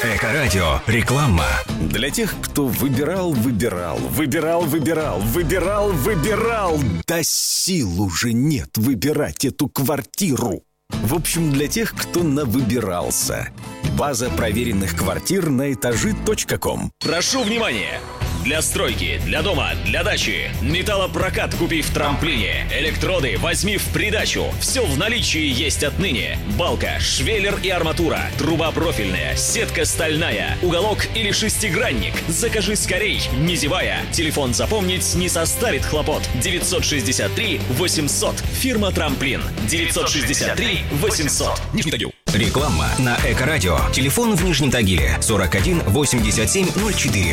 Эко-радио. Реклама. Для тех, кто выбирал. Да сил уже нет выбирать эту квартиру. В общем, для тех, кто навыбирался. База проверенных квартир на этажи.ком. Прошу внимания! Для стройки, для дома, для дачи. Металлопрокат купи в трамплине. Электроды возьми в придачу. Все в наличии есть отныне. Балка, швеллер и арматура. Труба профильная, сетка стальная. Уголок или шестигранник. Закажи скорей, не зевая. Телефон запомнить не составит хлопот. 963 800. Фирма Трамплин. 963 800. Нижний Тагил. Реклама на Эко-радио. Телефон в Нижнем Тагиле 41 87 04.